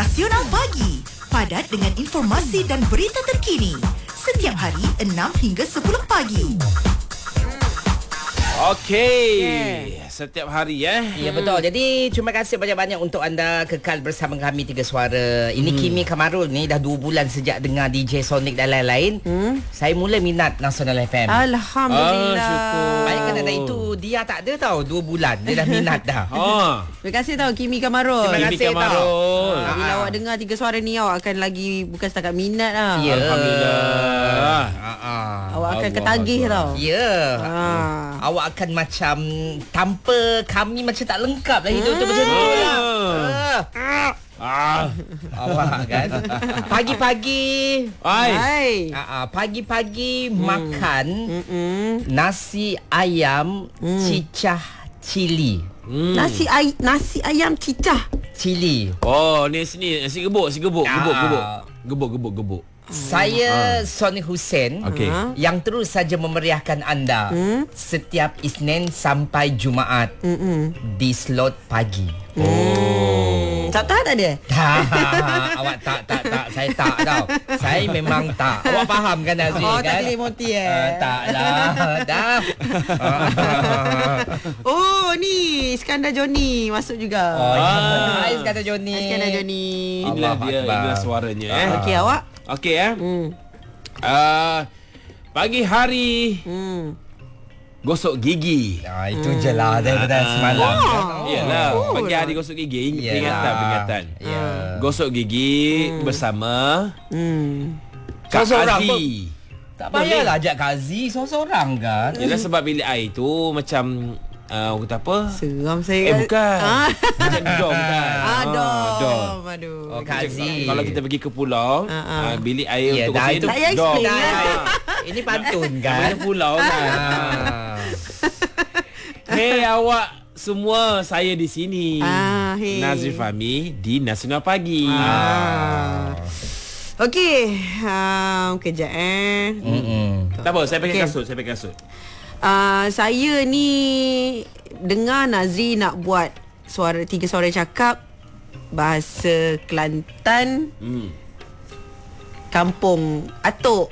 Nasional Pagi. Padat dengan informasi dan berita terkini. Setiap hari 6 hingga 10 pagi. Okey. Setiap hari Ya betul. Jadi terima kasih banyak-banyak untuk anda kekal bersama kami Tiga Suara. Ini Kimi Kamarul ni dah 2 bulan sejak dengar DJ Sonic dan lain-lain. Saya mula minat Nasional FM. Alhamdulillah. syukur. Baik kerana itu dia tak ada tahu 2 bulan dia dah minat dah. Terima kasih tau Kimi Kamarul. Terima kasih tau. Bila awak dengar Tiga Suara ni, awak akan lagi bukan setakat minat lah. Ya. Alhamdulillah. Awak akan ketagih tau. Ya. Awak akan macam tanpa kami macam tak lengkap lah hidup tu macam tu lah. Awak kan pagi-pagi Ai. pagi-pagi makan nasi ayam cicah cili. Nasi ayam cicah Cili. Oh, ni sini nasi gebuk, gebuk. Saya Sony Hussein Okey. yang terus saja memeriahkan anda setiap Isnin sampai Jumaat di slot pagi. Tak ada? Tak, awak tak. Saya tak tau. Saya memang tak. Awak faham kan Nazri Oh, kan? tak pilih moti Tak lah. Dah. Oh, ni Iskandar Joni masuk juga. Hai Iskandar Joni. Iskandar Joni. Inilah Allahu dia, Akbar. inilah suaranya Okey, awak? Okey pagi hari gosok gigi. Itu je lah daripada semalam. Iyalah, pagi hari gosok gigi. Peringatan. Ya. Gosok gigi bersama Kak Seorang Aziz. Tak payahlah ajak Kazi seorang-seorang kan. Yalah, sebab bilik air tu macam orang kata apa? Seram saya. Bukan. Macam dom kan. Dom. Aduh. Oh, Kazi. Kalau kita pergi ke pulau, bilik air Ya, untuk dah, gosok itu itu tak payah dom. explain lah. Ini pantun kan. Namanya pulau kan. Hey awak semua, saya di sini. Hey. Nazri Fahmi di Nasional Pagi. Okey. Kejap Tak apa, saya pakai Okey. kasut. Saya ni dengar Nazri nak buat Tiga Suara cakap bahasa Kelantan, Kampung Atuk.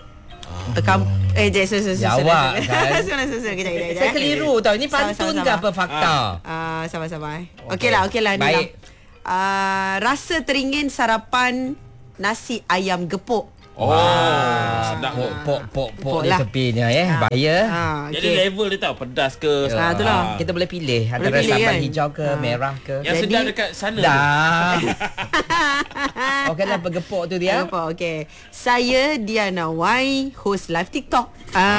Jawab kan. Kejap. Saya keliru tau. Ini pantun ke apa fakta? Sabar. Okeylah. Baik. Rasa teringin sarapan nasi ayam gepuk. Sedap. Pok di lah. tepinya bahaya. Jadi level dia tahu pedas ke. Itulah. Kita boleh pilih antara pilih, sambal kan? hijau ke merah ke. Yang Jadi- sedap dekat sana tu. Dah. Okeylah bergepuk tu dia. Apa? Okey. Saya Diana Y, host live TikTok.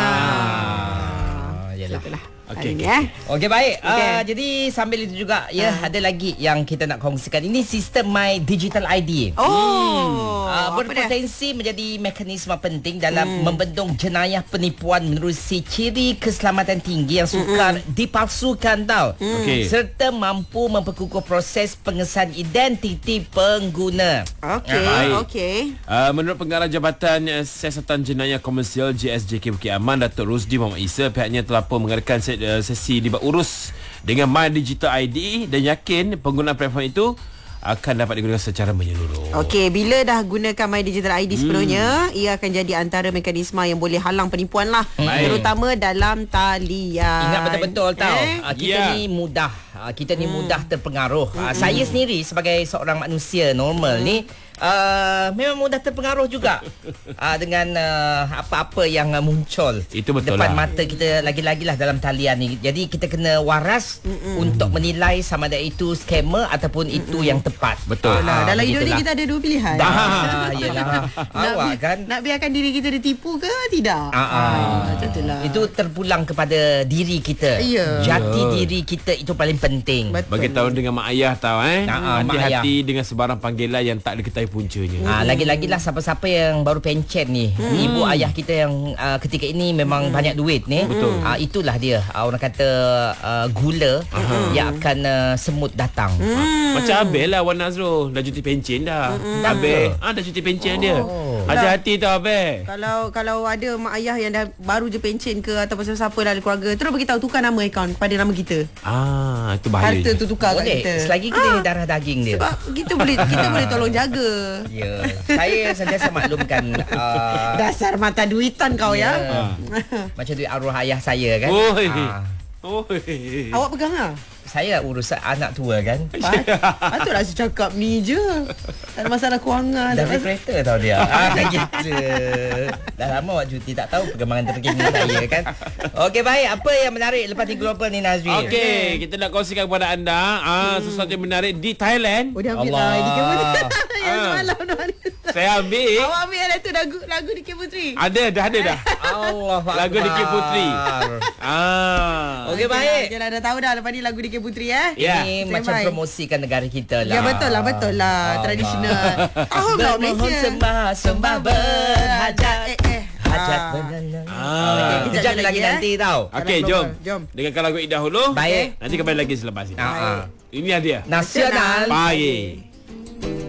Yalah. Itulah. Okey, Hari ni Okey baik. Okey. Jadi sambil itu juga ada lagi yang kita nak kongsikan. Ini sistem My Digital ID. apa dia? Berpotensi menjadi mekanisme penting dalam membendung jenayah penipuan menerusi ciri keselamatan tinggi yang sukar dipalsukan tau. Okey. Serta mampu memperkukuh proses pengesahan identiti pengguna. Baik. Okey. Menurut Pengarah Jabatan Siasatan Jenayah Komersial JSJK Bukit Aman, Datuk Rusdi Muhammad Isa, pihaknya telah pun mengadakan sesi libat urus dengan My Digital ID dan yakin penggunaan platform itu akan dapat digunakan secara menyeluruh. Okey, bila dah gunakan My Digital ID sepenuhnya, ia akan jadi antara mekanisme yang boleh halang penipuan lah, terutama dalam talian. Ingat betul-betul tau. Kita Ya. ni mudah. Kita ni mudah terpengaruh. Saya sendiri sebagai seorang manusia normal ni memang mudah terpengaruh juga dengan apa-apa yang muncul Itu betul depan lah. mata kita, lagi-lagilah dalam talian ni. Jadi kita kena waras untuk menilai sama ada itu scammer ataupun itu yang tepat. Betul. Dalam hidup ni begitulah. kita ada dua pilihan. Yelah. Awak kan. Nak biarkan diri kita ditipu ke tidak? Macam itulah. Itu terpulang kepada diri kita. Ya. Jati diri kita itu paling penting. Betul. Bagi tahu dengan mak ayah tahu mak hati-hati dengan sebarang panggilan yang tak diketahui puncanya. Lagi-lagilah siapa-siapa yang baru pencen ni, ibu ayah kita yang ketika ini memang banyak duit ni. Betul. Itulah dia orang kata gula yang akan semut datang. Macam Abel lah Wan Nazrul dah cuti pencen dah. Abel dah cuti pencen dia. Hati-hati tau Abel. Kalau ada mak ayah yang dah baru je pencen ke ataupun siapa-siapa dalam keluarga, terus beritahu tukar nama akaun kepada nama kita. Itu bahaya. Harta tu tukar kat Boleh. kita. Selagi kita ni darah daging dia. Sebab kita boleh tolong jaga. Ya. Saya sentiasa maklumkan Dasar mata duitan kau ya. macam duit arwah ayah saya kan. Oi. Ah, Oi. Awak pegang ah? saya urus anak tua kan. Patutlah saya cakap ni je. Tak ada masalah kewangan. Dah refrigerator tau dia. Gitu. Dah lama awak cuti, tak tahu perkembangan terkini saya kan. Okey, baik. Apa yang menarik lepas 3 global ni, Nazri? Okey, kita nak kongsikan kepada anda sesuatu yang menarik di Thailand. Oh, dia ambil lah Allah. Dikir Putri. Yang semalam tu. Saya ambil. Awak ambil yang tu lagu Dikir Putri. Ada dah. Allah Lagu Dikir Putri. Okey, baik. Dia dah tahu dah lepas ni lagu Dikir Putri Ya. Ini Stand macam by. promosikan negara kita lah. Ya betul lah. Tradisional. Tahu tak Bermohon Malaysia? sembah berhajat. Hajat Ah. benar. Okey, Kejap lagi, lagi nanti tau. Okey, Global. jom. Jom. Dengarkan lagu ini dahulu. Baik. Nanti kembali lagi selepas ini. Ah, ah. Ini dia. Nasional. Pagi.